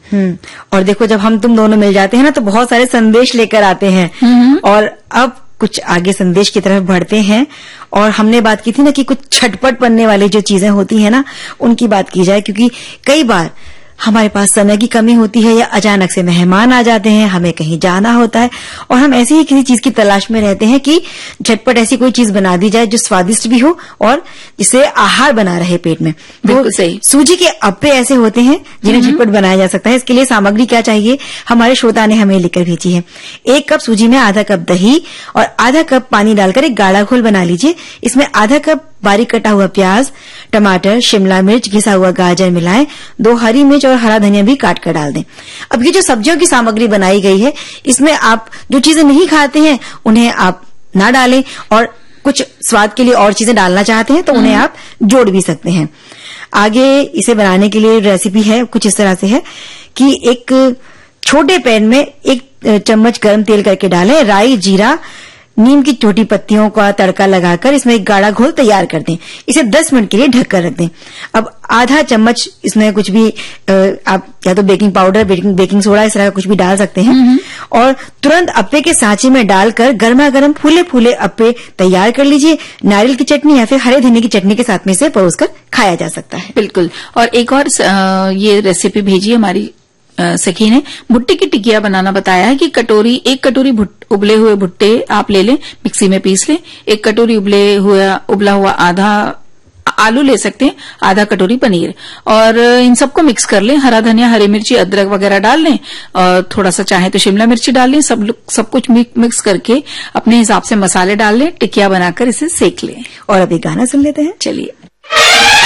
और देखो, जब हम तुम दोनों मिल जाते हैं ना, तो बहुत सारे संदेश लेकर आते हैं। और अब कुछ आगे संदेश की तरफ बढ़ते हैं। और हमने बात की थी ना कि कुछ छटपट बनने वाली जो चीजें होती है ना, उनकी बात की जाए, क्योंकि कई बार हमारे पास समय की कमी होती है, या अचानक से मेहमान आ जाते हैं, हमें कहीं जाना होता है, और हम ऐसे ही किसी चीज की तलाश में रहते हैं कि झटपट ऐसी कोई चीज बना दी जाए जो स्वादिष्ट भी हो और जिससे आहार बना रहे पेट में। बिल्कुल सही। सूजी के अप्पे ऐसे होते हैं जिन्हें झटपट बनाया जा सकता है। इसके लिए सामग्री क्या चाहिए, हमारे श्रोता ने हमें लिखकर भेजी है। 1 कप सूजी में आधा कप दही और आधा कप पानी डालकर एक गाढ़ा घोल बना लीजिए। इसमें आधा कप बारीक कटा हुआ प्याज, टमाटर, शिमला मिर्च, घिसा हुआ गाजर मिलाएं। 2 हरी मिर्च और हरा धनिया भी काट कर डाल दें। अब ये जो सब्जियों की सामग्री बनाई गई है, इसमें आप जो चीजें नहीं खाते हैं उन्हें आप ना डालें, और कुछ स्वाद के लिए और चीजें डालना चाहते हैं तो उन्हें आप जोड़ भी सकते हैं। आगे इसे बनाने के लिए रेसिपी है कुछ इस तरह से है कि एक छोटे पैन में 1 चम्मच गर्म तेल करके डालें। राई, जीरा, नीम की छोटी पत्तियों का तड़का लगाकर इसमें एक गाढ़ा घोल तैयार कर दें। इसे 10 मिनट के लिए ढक कर रख दें। अब आधा चम्मच इसमें कुछ भी आप या तो बेकिंग पाउडर, बेकिंग सोडा, इस तरह का कुछ भी डाल सकते हैं। और तुरंत अप्पे के सांचे में डालकर गर्मा गर्म फूले फूले अप्पे तैयार कर लीजिए। नारियल की चटनी या फिर हरे धनिया की चटनी के साथ में इसे परोसकर खाया जा सकता है। बिल्कुल। और एक और ये रेसिपी भेजी हमारी सखी ने, भुट्टे की टिकिया बनाना बताया है कि 1 कटोरी उबले हुए भुट्टे आप ले लें, मिक्सी में पीस लें। 1 कटोरी उबला हुआ आधा आलू ले सकते हैं, आधा कटोरी पनीर, और इन सबको मिक्स कर लें। हरा धनिया, हरी मिर्ची, अदरक वगैरह डाल लें, और थोड़ा सा चाहे तो शिमला मिर्ची डाल लें। सब कुछ मिक्स करके अपने हिसाब से मसाले डाल लें, टिकिया बनाकर इसे सेक लें। और अभी गाना सुन लेते हैं, चलिए।